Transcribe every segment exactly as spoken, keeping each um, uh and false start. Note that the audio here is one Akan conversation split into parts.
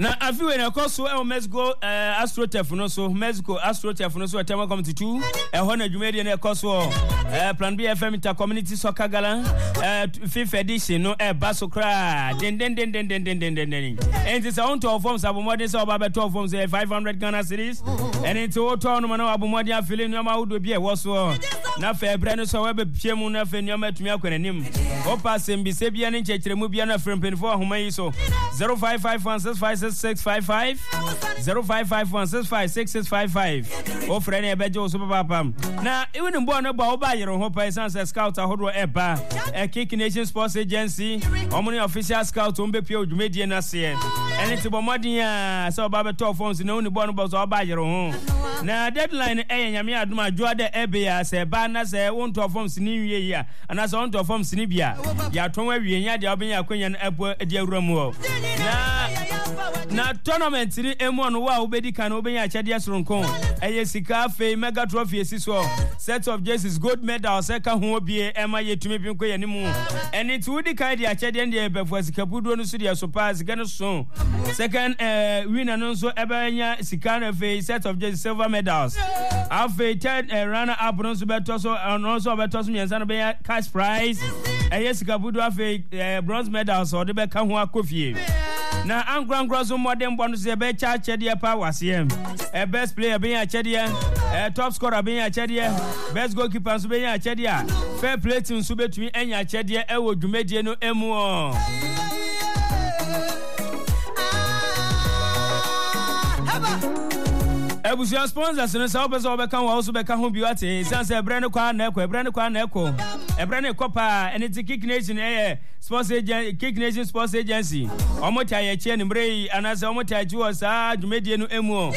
na afiwe na koso e Mexico AstroTurf no so Mexico AstroTurf no so atema committee two e ho na dwumedi na koso eh Plan B F M Inter Community Soccer Gala eh fifth edition no e basokra den den den den den den den den and it's on to forms abomodin so ba beto forms five hundred Ghana cedis and it's auto no na abomodin afile no ma wodo bi e wo so na fa ebre no so we be piemu na fa nyoma atumi akwanenim o pass mbi se bia ne chechiremu bia na frempin for homa yi so zero five five one six five six six five five zero five five one six five six six five five o frene e beje o so papa na even mbo no ba o ba yero ho pa sense scout ahodo e ba e Kick Nation Sports Agency omuni official scout o mbe pie odwumedie na se ene ti bomodin a so ba be top phones na oni bo no bo so ba yero ho na deadline e nyame aduma adwo de ebe ya se ba na se won top phones ni wie ya ana se won top phones ni bia ya ton awie nya de oben akwanya na ebo de awuramu o na na tournament ni emu no wa obedi kan oben ya chede soronko eye sika fe mega trophy esiso set of jerseys gold medal seka ho obie ema yetumi binko ye nimu eni ti wudi kan de chede de ebefo sika budo no so de so pass sika no so second uh, winner no so ebenya sika na fe set of jerseys silver medals afi third uh, runner up no so beto so no so beto so miensa no be cash prize eye sika budo afi uh, bronze medals or de be ka ho akofie na angrangro so modern bonu se be cha chede pa wasiem e best player be ya chede e top scorer be ya chede best goalkeeper so be ya chede fair play team so betumi enya chede e wo dwumedie no emu o ebusia sponsors no sa obeso obeka wo so beka ho biwate sanse ebre ne kwa na ekọ ebre ne kwa na ekọ ebre ne kopa ene ti Kick Nation eh Sports Agency Kick Nation Sports Agency omota ye chie ni mrei anase omota ji wo sa dwumedie no emu o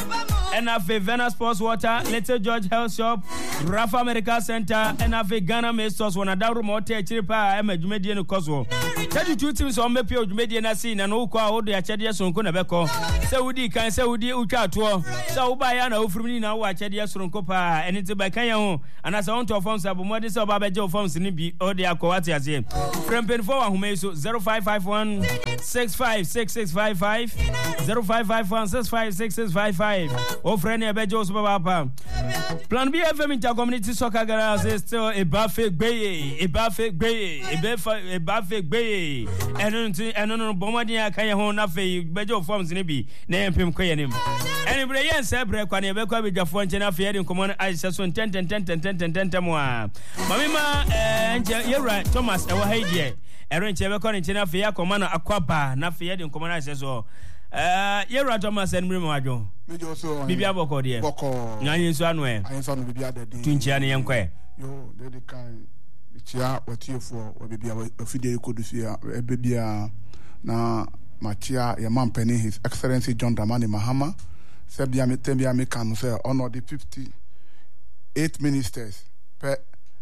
ena fe Vena Sports Water Little George Health Shop Rafa Medical Center ena fe Ghana Masters wona daru mo te chiri pa ema dwumedie no koso thirty-two teams on mepe dwumedie na si na no kwa odo ya chede sonko na beko se wudi kan se wudi utwa to se wo ba ya na ofurumi na wo chede sonko pa eni te ba kan ya ho anase on to forms abomode se oba beje forms ni bi ode akowate ase frempen for ahome so zero five five one six five six six five five zero five five one six five six six five five o frene e beje o so papa Plan B F M Inter Community Soccer Gala is still a buffet gbeye e buffet gbeye e buffet gbeye eno eno no bomadi aka ye ho na fe beje o forms ni bi na empem ko ye nim eni bre yen se bre kwa ne be kwa be jafo nche na fe ye nkomo na aisha so ten ten ten ten ten ten ten mo a mami ma eh nche yewra Thomas e wa haidie ero nche be kwa nche na fe ya koma na akwaba na fe ye nkomo na aisha so eh yewra Thomas en mrimo adwo mejo so bibia boko de boko nyanyin so anu e ayin so no bibia de tunchia ne yenkwe yo de de kan chia watiefo wa bibia ofide kodufia ebebia na machia ya mampeni His Excellency John Dramani Mahama sebia metembia mekanu se honor the fifty-eight ministers pe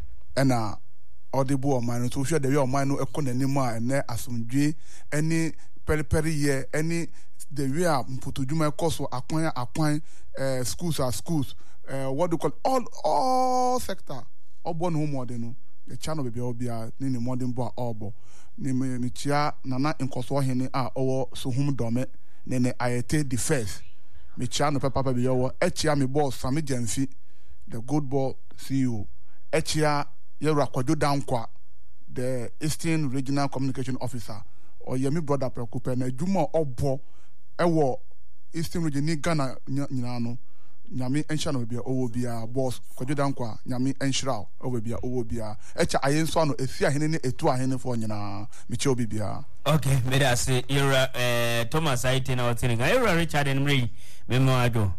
ena audible o man so hwe de we o man no ekonanim a ene asomdwe eni periperi ye eni the way mpotodwuma ekoso akwan akwan eh schools are schools eh what do you call all all sector obo no modern no the channel be obia ni ni modern bo obo ni me chia nana nkoso hene a owo sohum dome ne ne ayete the first me chia no papa be yowo echia me boss Sami Jamfi the good ball C E O echia yero akwadwo dankwa the Eastern Regional Communication Officer or yemi brother preocupe na dwuma obo ewo Eastern Region ni Ghana nyina no nyame enhya no bia owo bia boss kwadwodan kwa nyame enhira owo bia owo bia echa ayenso no efi ahene ne etu ahene fo nyina meche obi bia okay me da say era eh Thomas Aite na wotin ga era Richard Enmri me mo ado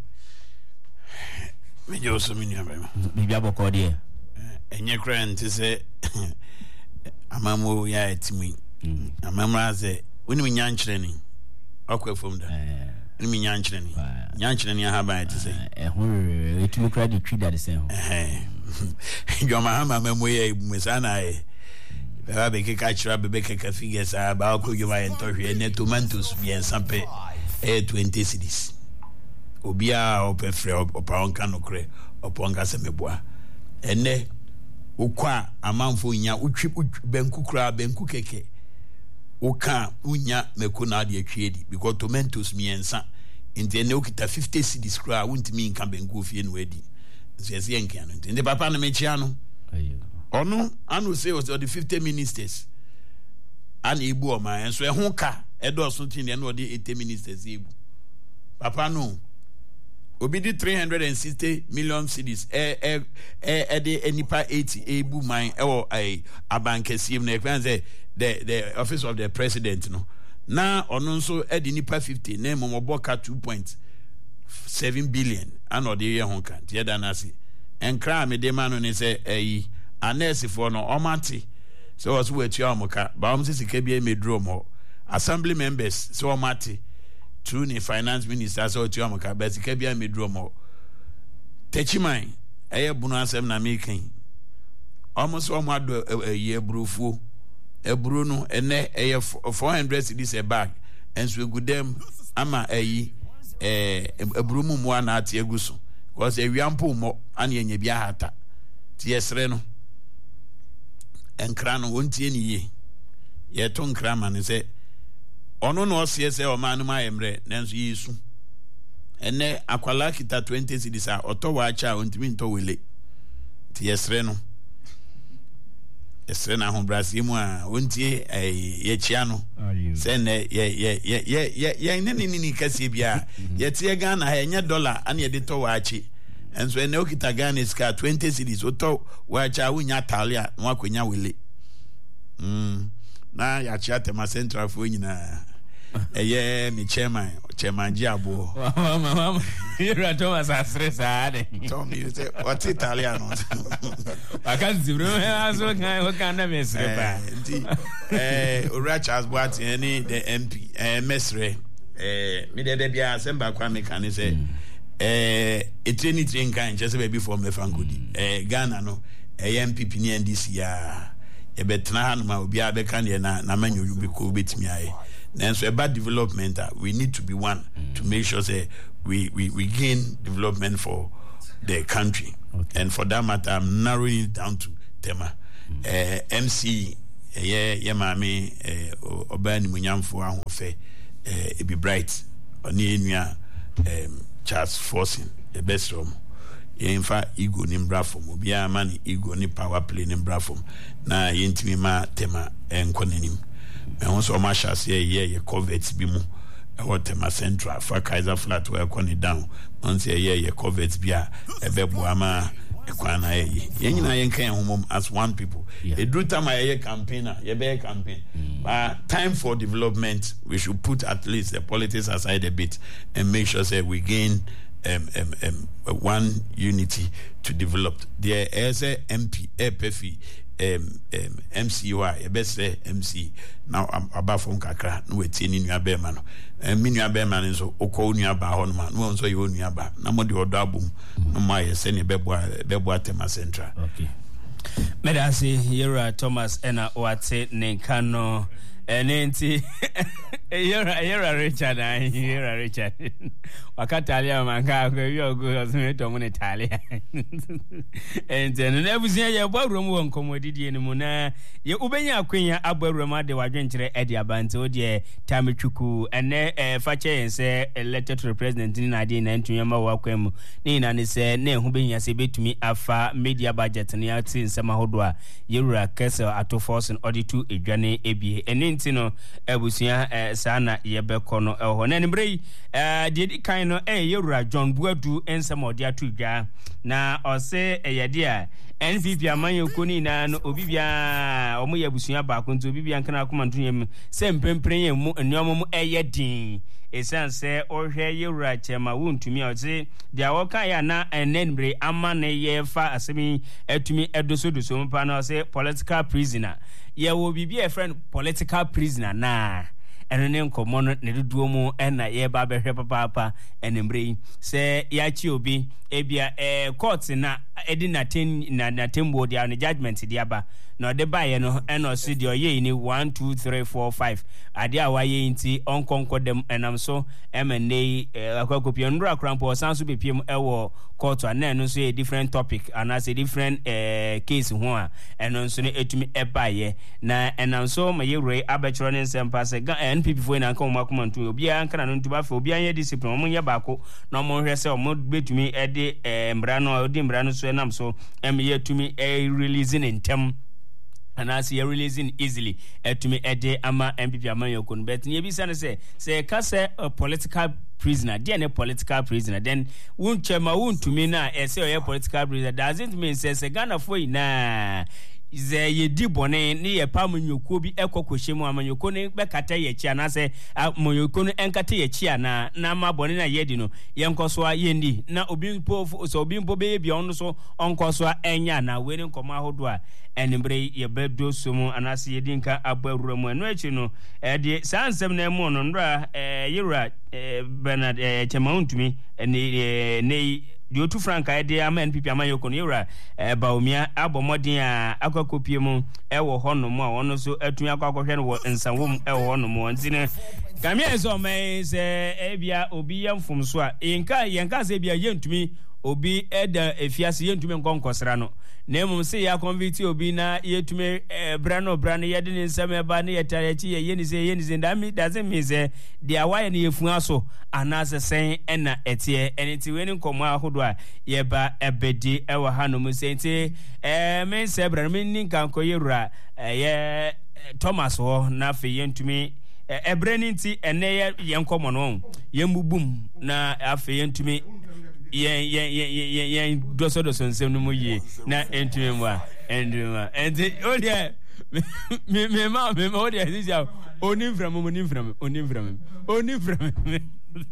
me jo so me nua ba bibia boko de enye kra nti se amamo ya etimi amamra ze woni me nyankyere ni akwa fom da ni me nyankyere ni nyankyere ni ha ba eti se eh ho etimi kra di twi da de se ho eh jo ma ha ma mo ye musana e ba be ke ka chira be be ke ka figures a ba ko jo ma entohwe ne tomatoes bien sampe e twenty cedis obia opefre opawonka no kre oponga se meboa ene ukwa amanfo nya utwi benku kra benku keke Oka unya mekuna de atwedi because tomatoes miensa nti ene okita fifty cedis kra won't me nka bengu fie no adi so yesi enkia no nti papa na mechia no ayo ono anu say was the fifty ministers an ebu o man so e ho ka edo so tin ne no de eighty ministers ebu papa no obi di three hundred sixty million cedis e e e de enipa eighty ebu man e wo ai abankesi no e kan say the the office of the president no na ono nso e di nipa fifty na momoboka two point seven billion ano de ye ho kan tie da na se enkra me de manu ne se ayi anesi for no omati so was we tua amoka ba om se sika bia medro mo assembly members so omati through the finance minister so tua amoka ba sika bia medro mo techiman eye bunu asem na me kan almost o ma do eye brufu eburu no ene eye four hundred cedis a bag enso egudem ama ayi eh eburu mu mu ana ate eguso because ewiampo mo ana yenye bia hata ti esre no enkra no wontie ni ye ye to nkra ma ne se ono no ose se o ma no ma emre nanso yesu ene akwala kita twenty cedis a oto wa acha ontimi nto wele ti esre no esre na ho brasimu a wontie ye chia no se ne ye ye ye ye ye ne ni ni kase bia ye tie Ghana ha enye dollar ana ye de to wa achi enso ene okita Ghana ska twenty cedis oto wa acha wunya talia no akonya wele mm na ya chia tema central fo nyina eye mi chairman chairman ji abo mama mama Yera Thomas asresa ade Tom you say what Italiano akazi bro aso kan o kan na mesre ba eh ora Charles Boat any the M P eh mesre eh me de de bia semba kwa me kan say eh eteni train kan just be for me fankodi eh Ghana no eh M P ni N D C ya e betna han ma obi abeka ne na na manyo yubi ko betimi aye then so about development uh, we need to be one mm. to make sure say we, we we gain development for the country okay. And for that matter I'm narrowing it down to tema mm. uh, M C yeah yeah mami uh, obani munyamfo ahofe uh, it be bright oni enua um, Charles Forcing the best room in fact ego ni mbra form obi amani ego ni power play ni mbra form na yentimi ma tema enkonenim me won so ma shase ye ye covert bi mu e wo tema central for Kaiser flat where kon down on say ye ye covert bi a e bebu ama e kwa na ye ye nyina ye kan homom as one people e do time ye campaigner ye be campaign mm. But time for development we should put at least the politics aside a bit and make sure say we gain um, um, um, one unity to develop there as a M P a P F um, um, M C Y a best M C now I'm about from kakra no weti ni nua be ma no and mi nua be ma nso okọ nua ba ho no ma no nso ye nua ba na mo de odo abum no ma ye se ne bebo bebo atema central okay medasi Yera Thomas ena oate ne kano enenti Yera Yera Richard Yera Richard wakatalia manga ko yo go so to mo ne talia enten na busia ye bawrum won komodidie ni mu na ye ubenya akwenya abawrum ade wadwenkyere ede abante ode tametwuku ene fache yense elected representative ni na ade na ntuyama wakwam ni na ne se na ehu benya se betumi afa media budget ni ati nsema hodo a Yera Kessel ato force ode tu edwane ebie ene no ebusia eh, sana yebeko no eho na nbrei eh de di kan no eh Yera John Buadu ensem ode atudwa na ose eyede a N P P amanye koni na no obibia omo yebusia ba ko nti obibia nkana akoma ntunyem se mpempren yem mu nneomo mu eyedin esan se ohwe Yera chema wontumi ose dia woka ya na enenbre ama na yefa asemi etumi edosodoso mpa na ose political prisoner ye wo bibia friend political prisoner na ɛno ne nkɔmmɔ no ne dodoɔ mu ɛna yɛba bɛhwɛ papaapa ɛnemmerɛ yi sɛ yɛakye obi ebia eh, court na ɛde natem na natembo dia no judgment dia ba na ɔde baeɛ no ɛna ɔse deɛ ɔyɛ ni one two three four five ade a wayɛ nti ɔnkɔnkɔ dɛm ɛnam so ɛma nnɛ akɔkɔpia ndura krampo ɔsan so bepiem ɛwɔ court a na ɛno nso yɛ different topic anaasɛ different eh, case ho a ɛno nso no ɛtumi ɛbaeɛ na ɛnam so ma yɛwura abɛkyerɛ ne nsɛm pa sɛ N P P foɔ na nka wɔn akoma nto obiara nka na no nto afɛ obiara yɛ discipline wɔn yɛ baako na wɔn hwɛ sɛ wɔn betumi ɛde eh, mbra no ɔde mbra no so ɛnam so ɛm yɛtumi ɛ release ne ntɛm anaasɛ yɛ releasing easily ɛtumi ɛde ama N P P amanyɔkɔ no but ne yɛbisa no sɛ sɛ ɛka sɛ a political prisoner deɛ ne political prisoner then wontwɛ ma wontumi no a ɛsɛ ɔyɛ political prisoner doesn't mean sɛ sɛ Ghanafoɔ nyinaa zɛ yɛdi bɔne ne yɛ pa amanyɔkuo bi ɛkɔ kɔhyɛ mu amanyɔkuo no bɛkata yɛkyi anaasɛ amanyɔkuo no ɛnkata yɛkyi anaa na ama bɔne no a yɛdi no yɛnkɔ so a yɛndi na obi mpo sɛ obi mpo bɛyɛ bia ɔno so ɔnkɔ so a ɛnyɛ anaa wei ne nkɔmmɔ ahodoɔ a ɛnemberɛ yɛbɛdo so mu anaasɛ yɛdi nka abɔ awura mu ɛno akyi no ɛde saa nsɛm no mu no ndora yɛwura Bernard kyɛma wontumi ne deɛ otu franka ɛde ama N P P amanyɔkɔ no yɛwura baomia abɔ mmɔden a akɔkɔpie mu ɛwɔ hɔ nom a ɔno nso atumi akɔ akɔhwɛ no wɔ nsawom ɛwɔ hɔ nom nti no kamea sɛ ɔman sɛ ebia obi yɛ mfomso a yɛnka yɛnka sɛ ebia yɛntumi obi ɛda efiase yɛntumi nkɔ nkɔsra no na mmom sɛ yɛ convict obi na yɛtumi bra no bra no yɛde ne nsɛm ɛba ne yɛtare akyi yɛyɛ ne sɛ yɛyɛ ne sɛ that doesn't mean sɛ deɛ wayɛ no yɛfua so anaasɛ sɛn ɛna ɛteɛ ɛne nti wei ne nkɔmmɔ ahodoɔ a yɛba ɛbɛdi ɛwɔ ha nom sɛ nti me nsɛ bra no menni nkankɔ yɛwura ɛyɛ Thomas hɔ na afei yɛntumi ɛbrɛ no nti ɛnɛ yɛnkɔmmɔ no yɛmbubum na afei yɛntumi yen yen yen yen doso doso nsem no mu yie na entumi mu a entumi ma enti o de me me ma me o de sisi a oni mfram mu oni mfram oni mfram oni mfram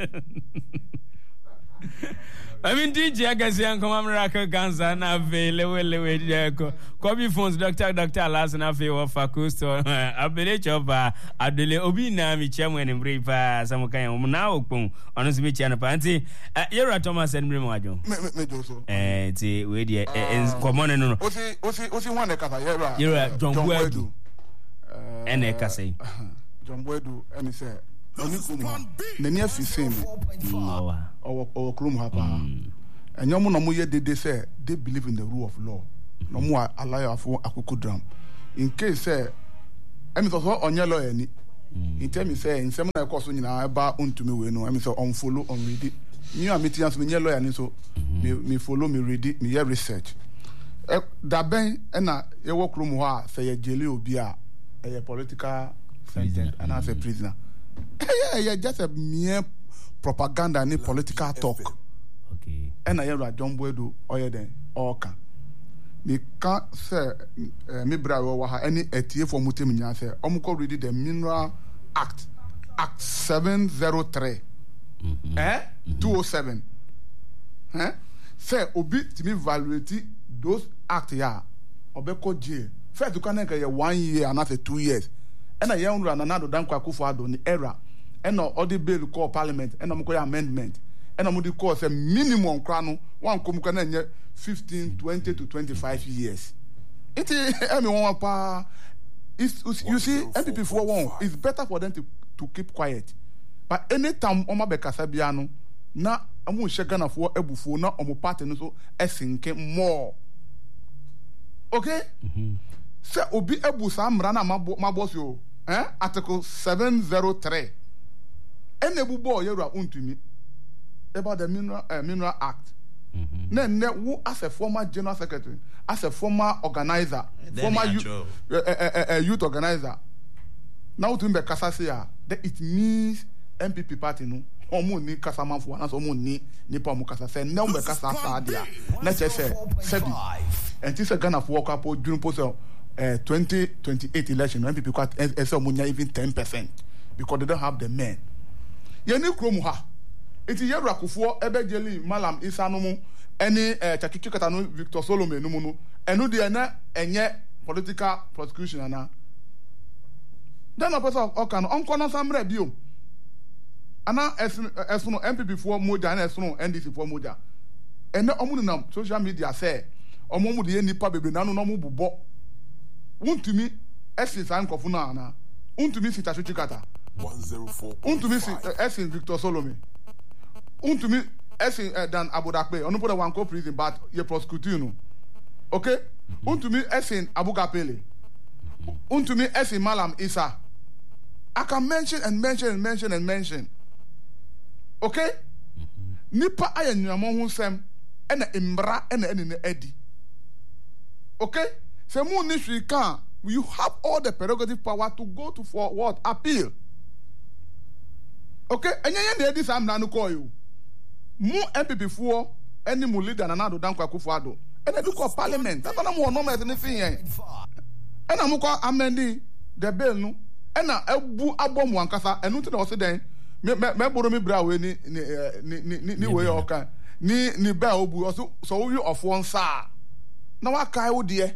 I mean, D J Agasian come America cancer na ve lewe lewe deko. Kobi phones doctor doctor last na fe wa fakusto. Abele chopa adele obi na mi chemu en brifa samukan um na okpon. Ono si mi chia na panti. Yera Thomas en mi mo ajo. Me me do so. Eh ti we die common no no. Osi osi osi wan e kasa yera. Yera John Buedu. En e kasa yi. John Buedu en say oni kuma na ni afise mi mawa owo owo krum ha pa enyo mo no mo ye dede say they believe in the rule of law no mo allow afo akoko drum in case say emi so so onye lawyer ni in tell me say nsem na ekoso nyina ba ontumi we no emi say on follow on read me am meeting so nye lawyer ni so me me follow me read me hear research e da ben e na ye wo krum ho a say ye jeli obi a e political sentence and as a prisoner. Yeah, yeah, just a mere propaganda and political talk. Okay. And I hear John Buedu or then or can. Me can't say me brother any etie for Muteminya say Omuko read the Mineral Act Act seven oh three. Mm-hmm. Eh? Mm-hmm. two oh seven. Eh? Say obi to me evaluate those act ya obeko jail. First you can get one year and after two years. And a young run another than Kwakufado the era. And all the bill call parliament and I'm going amendment. And I'm going to call a minimum crown one come fifteen, twenty to twenty-five years. It is everyone pa. You see, M P P for one, it's better for them to, to keep quiet. But anytime Oma Bekasabiano, na amu shagana for ebufu na omo party no so esinke more. Okay? Mm-hmm. Se obi ebu samra na mabos yo eh article seven oh three enebu bo yera untumi about the mineral uh, mineral act mm-hmm. na ne wo as a former general secretary as a former organizer then former youth, uh, uh, uh, uh, youth organizer now to be kasa say that it means M P P party no omo ni kasa manfo na so omo ni nipa mo kasa say na be kasa sa dia na che say sebi enti se Ghana for work up during post Uh, twenty twenty-eight election, M P P quite even ten percent because they don't have the men. Yeni kromuha. Iti yera kufo ebe jeli malam isa numu any chakichu katanu Victor Solomon numunu enu de na enye political prosecution ana. then no person oka no onko no samre bio ana esun esun M P P for moja na esun N D C for moja ene omu na social media say omu mu de nipa bebre na no no mu bobọ untumi esin san kofu na ana untumi si Tashochi Kata one oh four untumi si esin Victor Solomon untumi esin Dan Abodakpe onu put one co prison but ye prosecute no okay untumi esin Abuka Pele untumi esin Malam Isa. I can mention and mention and mention and mention. Okay? Nipa aye nyamo hu sem ena imbra ena ene edi. Okay? Se mu ni hwi kan, you have all the prerogative power to go to for what? Appeal. Okay? Enye ye na edi sam na no call you. Mu M P P fo eni mu leader na na do Dankwa Akufo-Addo. Ena do call parliament. That na mo no me anything yen. Ena mu call amending the bill no. Ena ebu abom wankasa enu ti na ose den me me boro mi bra we ni ni ni ni we oka ni ni ba obu so so we of one sa na wa kai wo de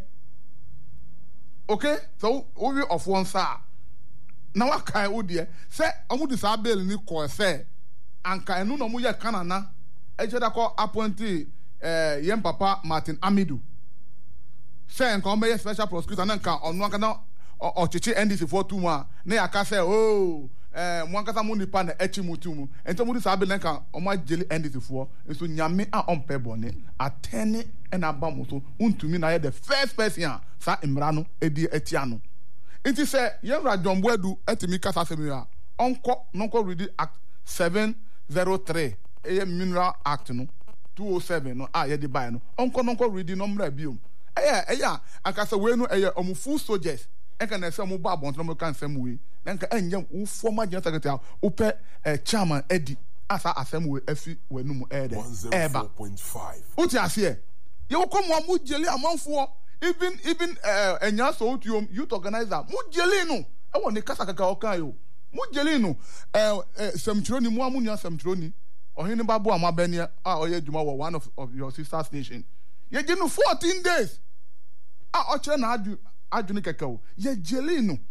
okay so we of one sa na wa kai wo de se omu di sa bill ni ko se anka enu no mu ye kanana e je da ko appointee eh yem papa Martin Amidu se nka o me special prosecutor na nka onu aka na o chichi N D C for two ma na ya ka say oh eh mo ankasa mo nipa na echi mutu mu ento mo di sa abelen kan o ma jeli N D C for so nyame a ompe bone atene na aba mo so untumi na ye the first person sa imra no edi etia no enti say Yemra John Boadu etimi kasa semi a onko nonko read act seven oh three e mineral act no two oh seven no a ye di buy no onko nonko read number biom eya eya akasa we no eye omufu soldiers eka na se mo ba bon no kan sem we na nka enye wo former general secretary upe chairman edi asa asem we afi wanum ede eba uti ase ye wo kom mo jeli amanfo even even enya so otuom youth organizer mo jeli no e woni kasa kaka okan yo mo jeli no eh semtroni mo amunya semtroni ohini babo amabani a oye djuma wo one of, of your sister station ye ginu fourteen days a ochre na adu adwene kekao ye jeli no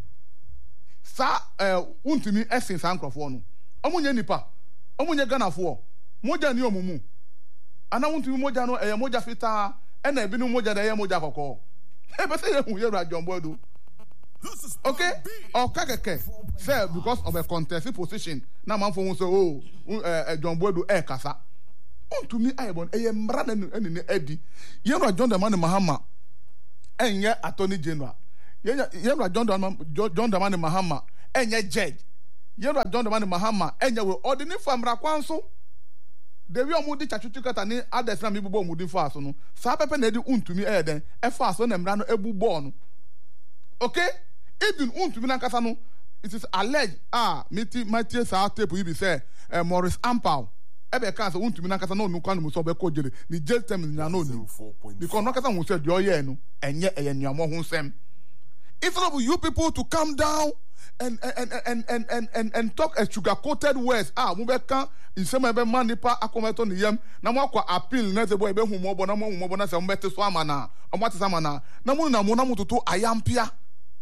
sa eh untumi esin san krofo no omunye nipa omunye ganafo moja ni omumu ana untumi moja no eh moja fita e na ebinu moja da ye moja kokko e be say hu Yemra John Boadu okay o kakeke say because of a contested position na man for so oh eh John Boadu e kasa untumi ayebon e ye mra na ni edi Yemra John Dramani Mahama enye attorney general Yemra John John Dramani Mahama enye judge Yemra John Dramani Mahama enye we ordinary famra kwanso de wi omudi Tashochi Kata ni adesna mi bubo omudi fa so no sa pepe na edi untumi e den e fa so na mra no ebubo no okay even untumi na kasa no it is alleged ah miti mati sa tape you be say uh, Maurice Ampao ebe kan so untumi na kasa no nu kwanu so be ko jere ni jail term na no ni because no kasa hu say de oye no enye eye nuamo hu nsem instead of you people to come down and and and and and and, and talk a sugar coated words ah mo be kan nsem ebe man nipa akometo ni yam na mo akwa appeal na ze boy be hu mo bo na mo hu mo bo na se mo bete so amana o mo tesa amana na mo na mo na mo toto ayampia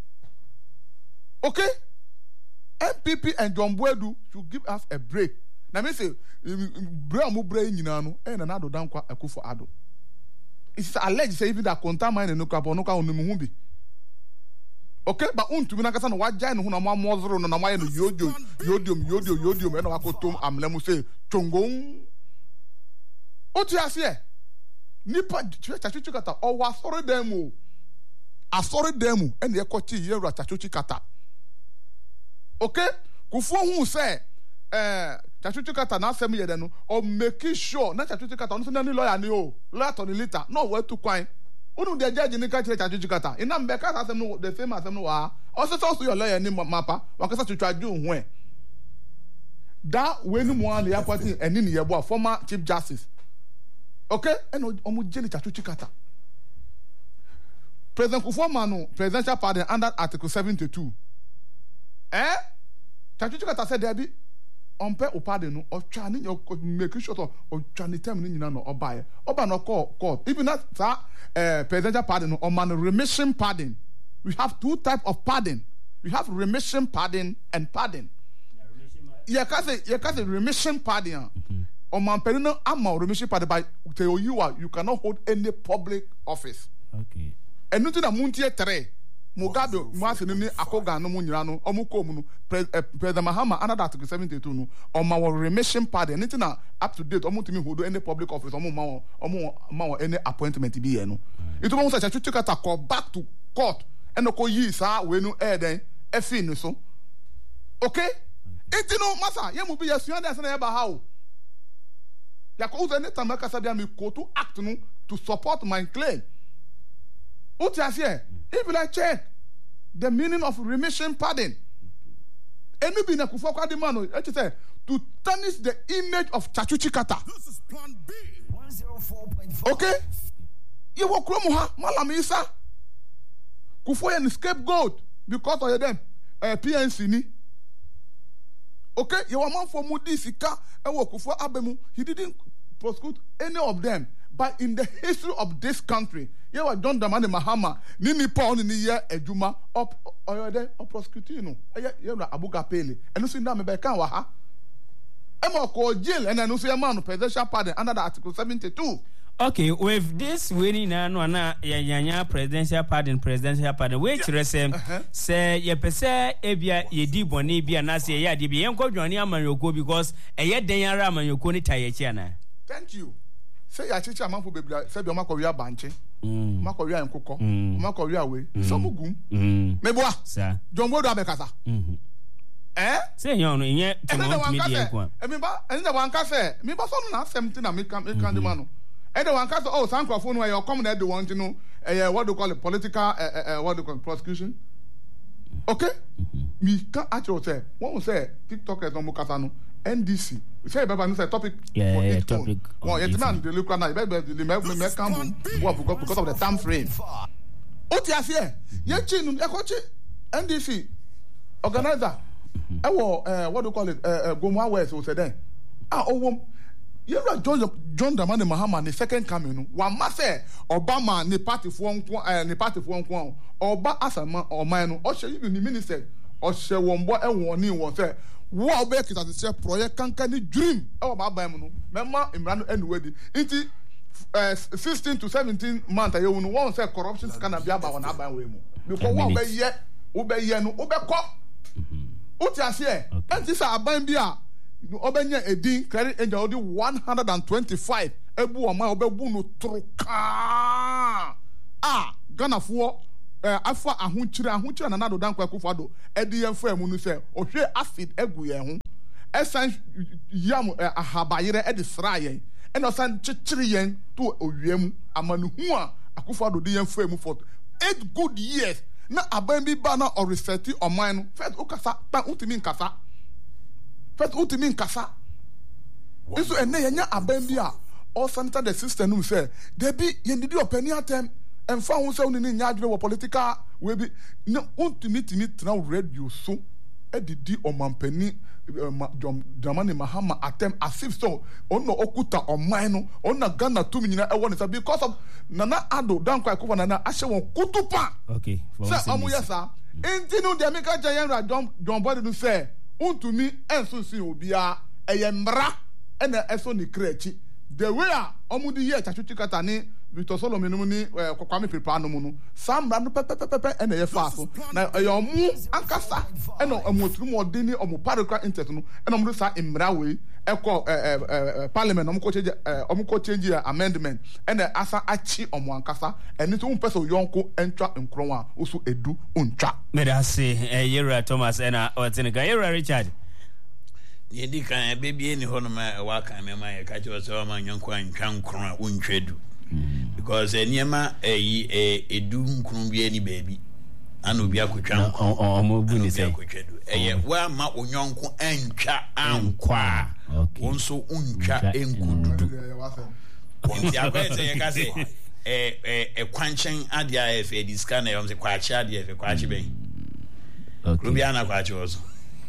okay M P P and John Boadu should give us a break. Na me say bra mo bra nyina no e na na do Dankwa Akufo-Addo. It's alleged say even that contaminate no kapo no ka onum hu bi. Okay, but untumi na kasa no wagya no hu na mo amozoro no na mo aye no yodio yodium yodio yodium e na wakotom amlemu say chongon. Oti ase nipa Tashochi Kata o wa sori dem o. Asori dem e na ekochi Yemra Tashochi Kata. Okay, kufu hu say eh Tashochi Kata na asem yede no o make sure na Tashochi Kata no so na ni lawyer ni o lawyer to ni later no we to kwan unu de judge ni ka kire Tashochi Kata ina mbe ka asem no the same asem no wa o so so your lawyer ni mapa wa kasa twatwaju hu e da we ni mo an ya party eni ni yebo former chief justice okay eno omo jeli Tashochi Kata President Kufuor no presidential pardon under article seventy-two eh Tashochi Kata said there be on pe opade no o twa ni make sure to o twa ni time ni nyina no obaye oba no call court even that uh, presidential pardon no o man remission pardon we have two type of pardon we we have remission pardon and pardon. Yeah, because yeah, because remission pardon. Omampeni no ama remission pardon by tell you are you cannot hold any public office. Okay. And nothing that muntie tere. Mugabe mwase ni akoga no mu nyira no omuko mu no President Mahama under Article seventy-two no on my remission pardon anything na up to date omutimi hold any public office omo ma omo ma any appointment bi ye no it mo say chuchu kata call back to court and ko yi sa we no e den e fi no so okay it no masa ye mu bi ye suan dey say na e ba ha o ya ko uze anytime na kasa dia me ko to act no to support my claim. What you say? If you like check the meaning of remission pardon, and maybe na kufa kwa demano, it say to tarnish the image of Chachuchi Kata. This is Plan B. one oh four point four. Okay, you walk from ha malam isa. Kufa and scapegoat because of them uh, P N C ni. Okay, you want man for Mudi Sika and walk kufa abemu. He didn't prosecute any of them. But in the history of this country, you were John Dramani Mahama, Nini Paul in the year Ejuma, up or there, or prosecuting. You know, Abu Gapele, and you see now, maybe I can't waha. Emma called jail, and I know see a man of presidential pardon under the Article seventy-two. Okay, with this winning na no na yanya presidential pardon, presidential pardon, which resem say ye pese ebia ye di boni bia na say ye di bi enko dwani amanyoko because eye den yara amanyoko ni tayechi ana. Thank you. Say ya chicha man for baby say be makọ wia banche makọ wia nkokọ makọ wia we so mugum meboa sir John Bodo abekasa eh say yon no yen to mount media ko e me ba en da wan ka say me ba so na seventeen na me kan me kan de ma no e da wan ka say oh sankrofo no e come na de want no eh what do call it political uh, uh, what do call it, prosecution okay me can actually say one say TikTokers no mo kasa no N D C. Say baba no say topic yeah, for yeah, it topic. Well, yet man the look na baba the me me come because of the time frame. O ti afie. Ye chi no e ko chi N D C organizer. E wo eh what do you call it? Eh Gomwa West o say then. Ah owo you know John John Dramani Mahama the second coming no. One ma say Obama ni party for eh ni party for nko. Oba asama o man no. O she you ni minister. O she won bo e won ni won say wo be kita se say project kankan ni dream e wo ba ban mu no mema imran anyway di nti sixteen to seventeen month ayo no won say corruption scandal bia ba won aban we mu because wo be ye wo be ye no wo be ko o ti ase e nti say aban bia no obenya edin credit angel odi one hundred twenty-five ebu o ma obebu no troka ah Ghana fo eh afa ahunchire ahunchire na nado dankwa akufo ado edi yemfa mu no se ohwe acid egu ye ho esan yam ahabayire edi sra yen e no san chichire yen to owiem amanu hu a akufo ado di yemfa mu for eight good years na aban bi ba na oreseti oman no first ukasa pa utimi nkasa first utimi nkasa eso ene yenya aban bi a all sanita the system no say there be yendidi opani atem and found so in the political we be no ultimately now radio so edidi o mampeni John Dramani Mahama attempt as if so on no okuta o man no on na Ghana two nyina e won because of Nana Ado dan kwa ko Nana ahye won kutupa okay say amu yesa enti no de America giant John John Boyd no say untumi enso si obia eye mra e na eso ni krechi the way a omudi ye Chachuchi Kata ni Victor Solomon no ni Kwame Pepa no mu no sam bra no pepepepe e na ye fa so na e omu ankasa e no omotru mo de ni omo paragraph interest no e no mo sa imra we e ko parliament no ko change omo ko change amendment e na asa achi omo ankasa e ni so un person yonko entwa nkron a osu edu untwa me da say Yera Thomas e na otenika Yera Richard ye di kan baby ni hono ma wa kan me ma ye ka che so ma nyonko antwa nkron a untwedu because eniema eyi edu nkron bi ani baby ana obi akotwa omo bu ni say eye wa ma onyonko antwa ankwa wonso untwa enkudu nti akwese ye ka say eh eh e kwanchen ade a efe diska na yom se kwachi ade efe kwachi ben okay rubi ana kwachi ozo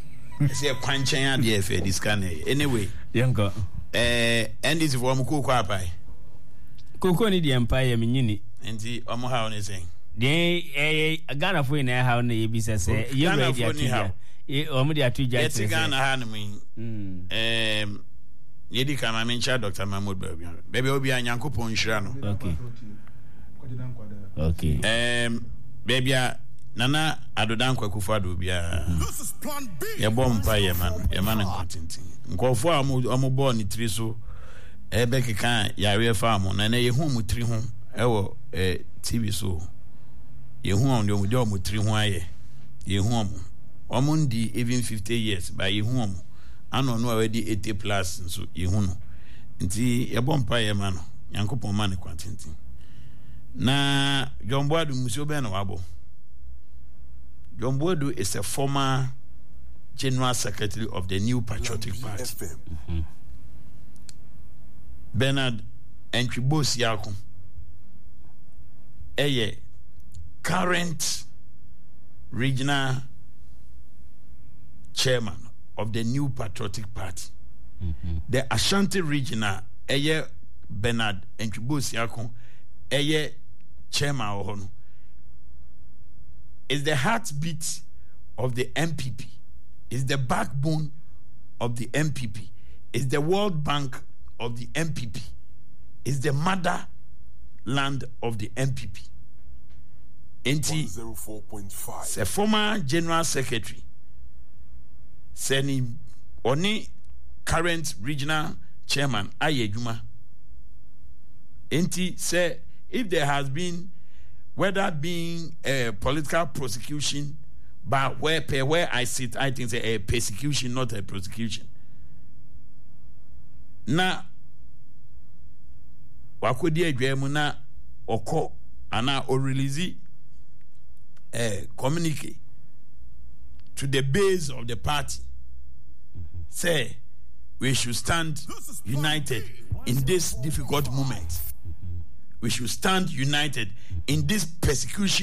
se kwanchen ade efe diska na anyway yenko eh endis for mu ko kwa pai koko ni di empire me nyini nti omo ha oni sen de Ghana for in how na ye bi say you ready at you omo dey atu ja say Ghana ha no me em yedi ka ma mencha Doctor Mahmoud Babia baby obi anyankopon nhira no okay okay em baby nana adodan kwakufu ado bia This is plan B. ye bom pa ye man ye man nkotintin nkofo amu amu ball ni tiri so ebe keka yare fa mu na na ye hu mu tiri ho ewo eh T V so ye hu on de mu tiri ho aye ye hu mu omu ndi even fifty years by ye hu mu ano no already eighty plus so ye hu no nti ye bom pa ye man no yankopon man kwantintin na John Boadu musio be na wabo. John Boadu is a former General Secretary of the New Patriotic Party. Mm-hmm. Bernard Entwibosi a current regional chairman of the New Patriotic Party. Mm-hmm. The Ashanti regional a Bernard Entwibosi a chairman of is the heartbeat of the M P P, is the backbone of the M P P, is the World Bank of the M P P, is the motherland of the M P P. Enti, the former General Secretary, Seni Oni, current regional chairman, Ayejuma. Enti, say, if there has been whether being a political prosecution, but where where I sit, I think it's a persecution, not a prosecution. Na wakodi edwemu na oko ana o release a communique to the base of the party. Mm-hmm. Say we should stand united in this difficult moment. We should stand united in this persecution